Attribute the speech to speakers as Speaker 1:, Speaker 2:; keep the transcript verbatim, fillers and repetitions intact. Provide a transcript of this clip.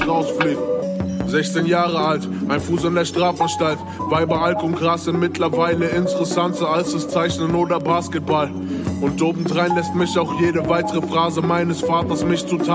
Speaker 1: rausfliegt. sechzehn Jahre alt, ein Fuß in der Strafanstalt. Weiber, Alk und Gras sind mittlerweile interessanter als das Zeichnen oder Basketball. Und obendrein lässt mich auch jede weitere Phrase meines Vaters mich zu